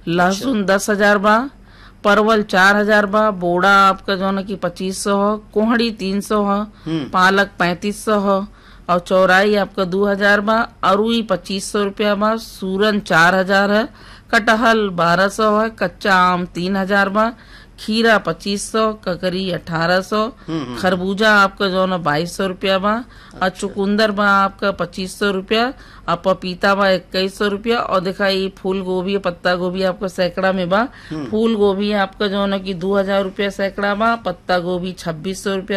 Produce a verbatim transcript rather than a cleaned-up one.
लहसुन दस हजार बा, परवल चार हजार बा, बोड़ा आपका जो है कि पच्चीस सौ है, कोहड़ी तीन सौ है, पालक पैंतीस सौ है और चौराई आपका दो हजार बा, अरुई पच्चीस सौ रुपया बा, सूरन चार हजार है, कटहल बारह सौ है, कच्चा आम तीन हजार बा, खीरा पच्चीस सौ, ककरी अठारह सौ, खरबूजा आपका जो है बाईस सौ रुपया बा, और चुकुंदर बा आपका पच्चीस सौ रुपया, और पपीता बा इक्कीस सौ रुपया, और देखा ये फूल गोभी पत्ता गोभी आपका सैकड़ा में बा, फूल गोभी आपका जो है कि दो हजार रुपया सैकड़ा बा, पत्ता गोभी छब्बीस सौ रुपया